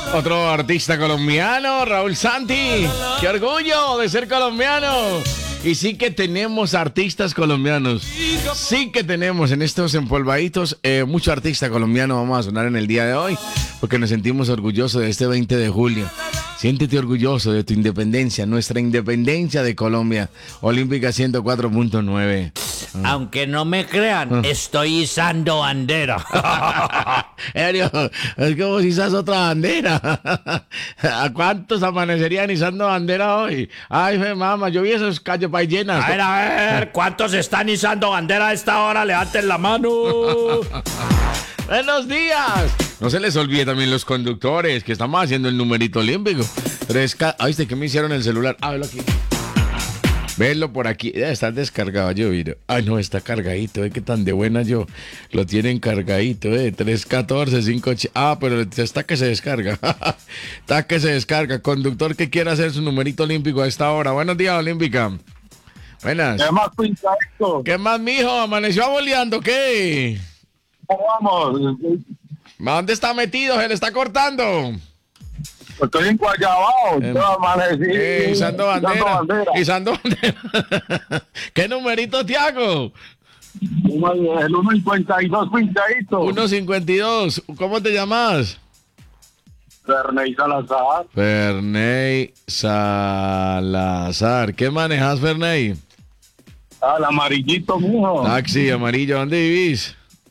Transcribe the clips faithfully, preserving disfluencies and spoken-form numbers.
Otro artista colombiano, Raúl Santi. ¡Qué orgullo de ser colombiano! Y sí que tenemos artistas colombianos. Sí que tenemos en estos empolvaditos eh, mucho artista colombiano. Vamos a sonar en el día de hoy porque nos sentimos orgullosos de este veinte de julio. Siéntete orgulloso de tu independencia, nuestra independencia de Colombia. Olímpica ciento cuatro punto nueve. Aunque no me crean, estoy izando bandera. Serio, es como si izas otra bandera. ¿A cuántos amanecerían izando bandera hoy? Ay, fe, mamá, yo vi esos calles pa' llenas. A ver, a ver, ¿cuántos están izando bandera a esta hora? Levanten la mano. ¡Buenos días! No se les olvide también los conductores que estamos haciendo el numerito olímpico. tres K. Ay, ¿de qué me hicieron el celular? Ah, velo aquí. Velo por aquí. Debe estar descargado, yo miro. Ay, no, está cargadito, eh, qué tan de buena yo. Lo tienen cargadito, eh. tres catorce, cinco ocho. Ah, pero está que se descarga. Está que se descarga. Conductor que quiera hacer su numerito olímpico a esta hora. Buenos días, Olímpica. Buenas. ¿Qué más, pinta esto? ¿Qué más, mijo? ¿Amaneció aboleando? ¿Qué? ¿Cómo vamos? ¿A dónde está metido? ¿Se le está cortando? Estoy en Guayabao, Eh, yo amanecí. Eh, izando bandera. izando bandera. Izando bandera. ¿Qué numerito, Tiago? El uno cincuenta y dos, pintadito. uno cincuenta y dos. ¿Cómo te llamas? Ferney Salazar. Ferney Salazar. ¿Qué manejas, Ferney? Al amarillito, mijo. Taxi amarillo. ¿Dónde vivís?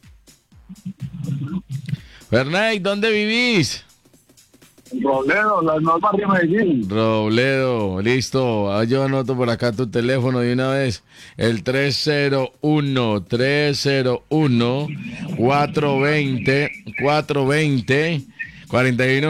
Ferney, ¿dónde vivís? Robledo, las normas de Medellín. Robledo, listo. Ah, yo anoto por acá tu teléfono de una vez. El tres cero uno, tres cero uno, cuatro dos cero, cuatro dos cero, cuarenta y uno.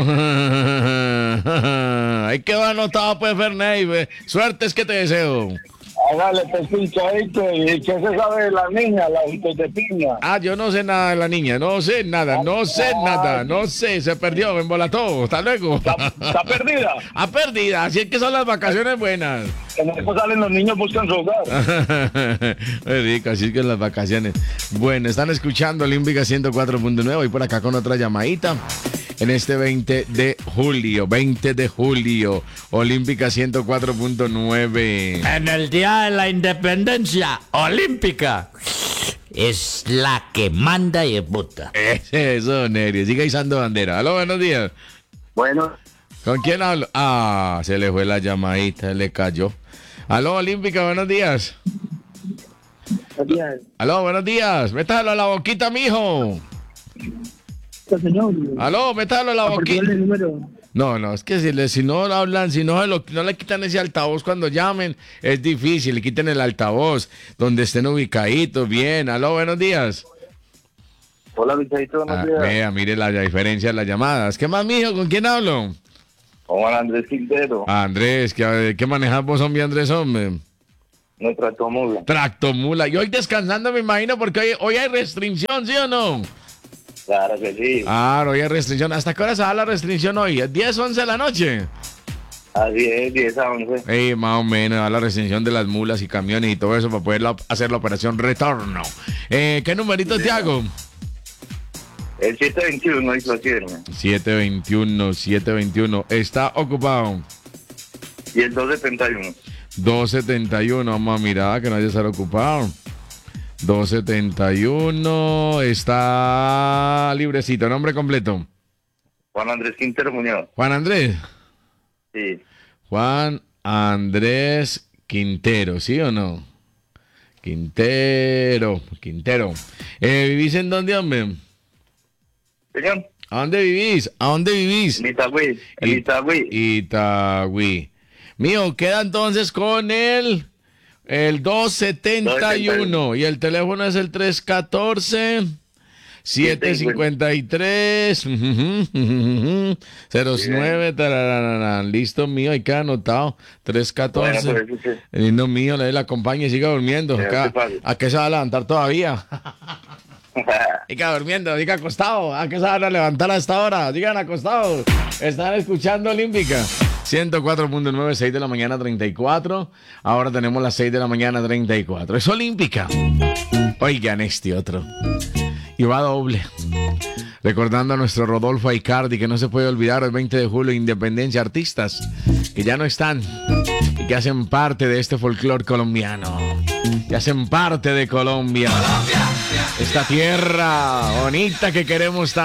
Ahí quedó anotado, pues, Ferney. Suerte es que te deseo. Hágale, pues, pinchadito. ¿Y qué se sabe de la niña, la de piña? Ah, yo no sé nada de la niña, no sé nada, no sé nada, no sé, se perdió, me embolató, hasta luego. ¿Está, está perdida? Ah, perdida, así es que son las vacaciones buenas. En eso salen los niños, buscan su hogar. Muy rico, así es que las vacaciones. Bueno, están escuchando Olímpica ciento cuatro punto nueve, voy por acá con otra llamadita. En este veinte de julio, veinte de julio, Olímpica ciento cuatro punto nueve. En el día de la independencia, Olímpica es la que manda y puta. Eso, Nerio, siga izando bandera. Aló, buenos días. Bueno, ¿Con quién hablo? Ah, se le fue la llamadita, le cayó. Aló, Olímpica, buenos días. bien. Aló, buenos días. Métalo a la boquita, mijo. Señor. Aló, métalo a la boquita. el número. No, no, es que si, le, si no hablan, si no, se lo- no le quitan ese altavoz cuando llamen, es difícil, le quiten el altavoz, donde estén ubicaditos, bien. Aló, buenos días. Hola, pinchadito, buenos Ah, días. vea, mire la, la diferencia de las llamadas. ¿Qué más, mijo? ¿Con quién hablo? Juan Andrés Quintero. Ah, Andrés, ¿qué, qué manejas vos, hombre, Andrés, hombre? Nuestra tomula. Tractomula. Y hoy descansando, me imagino, porque hoy, hoy hay restricción, ¿sí o no? Claro que sí. Ah, hoy hay restricción. ¿Hasta qué hora se da la restricción hoy? ¿diez, once de la noche? Así es, diez a once. Eh, más o menos, da la restricción de las mulas y camiones y todo eso para poder la- hacer la operación retorno. Eh, ¿Qué numerito te hago? El siete veintiuno hizo firme. siete veintiuno, siete veintiuno. Está ocupado. Y el dos setenta y uno. dos setenta y uno. Vamos a mirar que nadie estará ocupado. dos setenta y uno. Está librecito. Nombre completo. Juan Andrés Quintero Muñoz. Juan Andrés. Sí. Juan Andrés Quintero, ¿sí o no? Quintero, Quintero. Eh, ¿Vivís en dónde, hombre? Señor. ¿A dónde vivís? ¿A dónde vivís? En Itagüí. En I- Itagüí. Itagüí. Mío, queda entonces con el, el dos setenta y uno y el teléfono es el tres catorce, siete cincuenta y tres, cero nueve, tarararán. Listo, mío, ahí queda anotado. tres catorce. Bueno, pues, sí. El lindo mío, le dé la acompaña y siga durmiendo. Ya, Acá- ¿qué pasa? ¿A qué se va a levantar todavía? Diga durmiendo, diga acostado. ¿A qué se van a levantar a esta hora? Digan acostados. Están escuchando Olímpica. ciento cuatro punto nueve, seis de la mañana, treinta y cuatro. Ahora tenemos las seis de la mañana, treinta y cuatro. Es Olímpica. Oigan este otro. Y va doble. Recordando a nuestro Rodolfo Aicardi, que no se puede olvidar el veinte de julio, Independencia, artistas que ya no están y que hacen parte de este folclore colombiano, que hacen parte de Colombia, esta tierra bonita que queremos tanto.